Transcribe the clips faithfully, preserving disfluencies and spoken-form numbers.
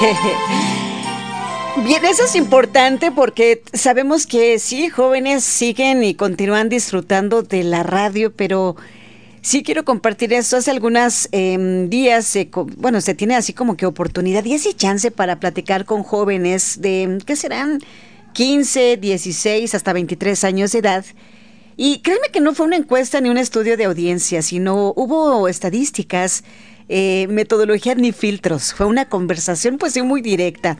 Bien, eso es importante porque sabemos que sí, jóvenes siguen y continúan disfrutando de la radio, pero sí quiero compartir esto. Hace algunos eh, días, se, bueno, se tiene así como que oportunidad y ese chance para platicar con jóvenes de, ¿qué serán? quince, dieciséis, hasta veintitrés años de edad. Y créanme que no fue una encuesta ni un estudio de audiencia, sino hubo estadísticas, eh, metodología ni filtros. Fue una conversación pues sí muy directa.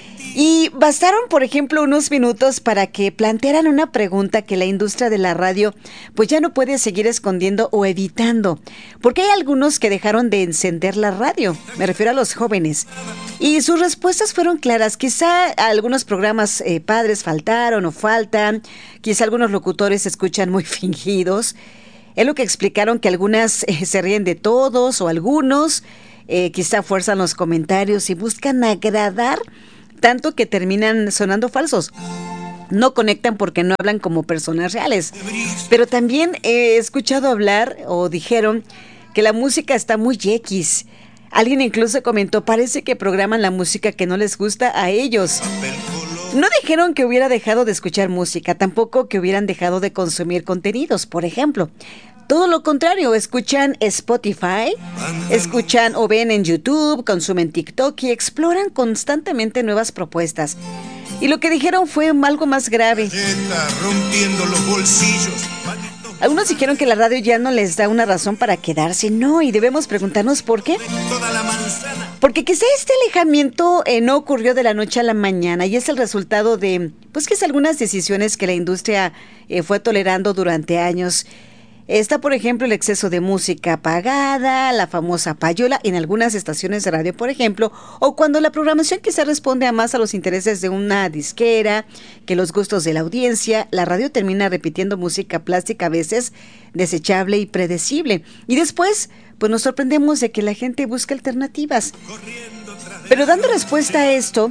Y bastaron, por ejemplo, unos minutos para que plantearan una pregunta que la industria de la radio pues ya no puede seguir escondiendo o evitando. Porque hay algunos que dejaron de encender la radio, me refiero a los jóvenes. Y sus respuestas fueron claras. Quizá algunos programas eh, padres faltaron o faltan. Quizá algunos locutores se escuchan muy fingidos. Es lo que explicaron, que algunas eh, se ríen de todos o algunos eh, quizá fuerzan los comentarios y buscan agradar tanto que terminan sonando falsos. No conectan porque no hablan como personas reales. Pero también he escuchado hablar o dijeron que la música está muy X. Alguien incluso comentó, parece que programan la música que no les gusta a ellos. No dijeron que hubiera dejado de escuchar música, tampoco que hubieran dejado de consumir contenidos, por ejemplo. Todo lo contrario, escuchan Spotify, escuchan o ven en YouTube, consumen TikTok y exploran constantemente nuevas propuestas. Y lo que dijeron fue algo más grave. Rompiendo los bolsillos. Algunos dijeron que la radio ya no les da una razón para quedarse. No, y debemos preguntarnos por qué. Porque quizá este alejamiento eh, no ocurrió de la noche a la mañana y es el resultado de, pues, que es algunas decisiones que la industria eh, fue tolerando durante años. Está, por ejemplo, el exceso de música apagada, la famosa payola en algunas estaciones de radio, por ejemplo, o cuando la programación quizá responde a más a los intereses de una disquera que los gustos de la audiencia. La radio termina repitiendo música plástica, a veces desechable y predecible. Y después, pues nos sorprendemos de que la gente busca alternativas. Pero dando respuesta a esto,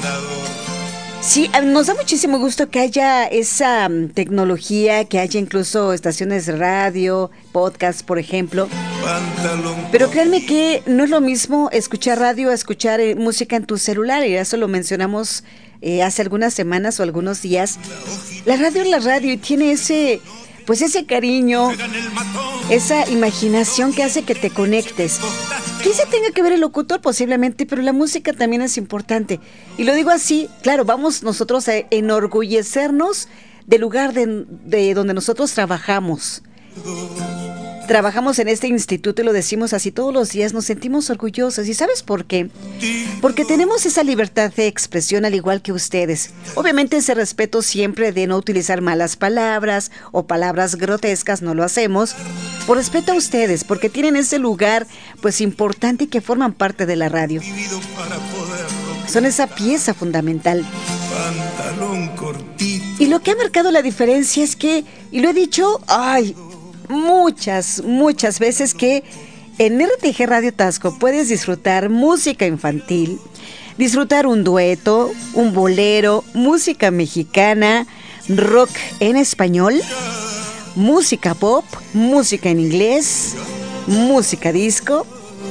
sí, nos da muchísimo gusto que haya esa um, tecnología, que haya incluso estaciones de radio, podcast, por ejemplo. Pero créanme que no es lo mismo escuchar radio a escuchar eh, música en tu celular, y eso lo mencionamos eh, hace algunas semanas o algunos días. La radio es la radio y tiene ese, pues ese cariño, esa imaginación que hace que te conectes. Quizá tenga que ver el locutor posiblemente, pero la música también es importante. Y lo digo así, claro, vamos nosotros a enorgullecernos del lugar de, de donde nosotros trabajamos. Trabajamos en este instituto y lo decimos así todos los días, nos sentimos orgullosos. ¿Y sabes por qué? Porque tenemos esa libertad de expresión al igual que ustedes. Obviamente ese respeto siempre de no utilizar malas palabras o palabras grotescas, no lo hacemos. Por respeto a ustedes, porque tienen ese lugar pues importante y que forman parte de la radio. Son esa pieza fundamental. Y lo que ha marcado la diferencia es que, y lo he dicho, ay, muchas, muchas veces, que en R T G Radio Taxco puedes disfrutar música infantil, disfrutar un dueto, un bolero, música mexicana, rock en español, música pop, música en inglés, música disco,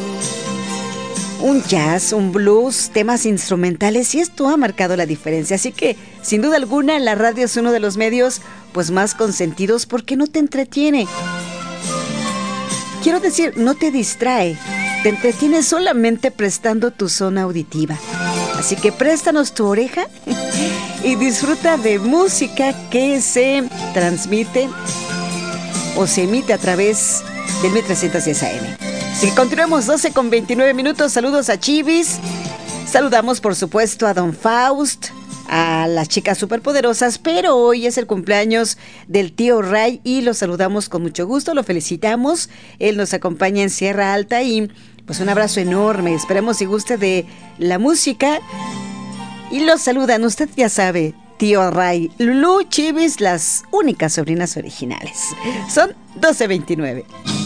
un jazz, un blues, temas instrumentales, y esto ha marcado la diferencia. Así que, sin duda alguna, la radio es uno de los medios pues más consentidos porque no te entretiene. Quiero decir, no te distrae, te entretiene solamente prestando tu zona auditiva. Así que préstanos tu oreja y disfruta de música que se transmite o se emite a través del mil trescientos diez A M. Así que continuemos, doce con veintinueve minutos. Saludos a Chivis. Saludamos, por supuesto, a Don Faust, a las chicas superpoderosas, pero hoy es el cumpleaños del tío Ray y lo saludamos con mucho gusto, lo felicitamos. Él nos acompaña en Sierra Alta y pues un abrazo enorme. Esperemos y guste de la música. Y los saludan, usted ya sabe, tío Ray, Lulú, Chivis, las únicas sobrinas originales. Son doce veintinueve.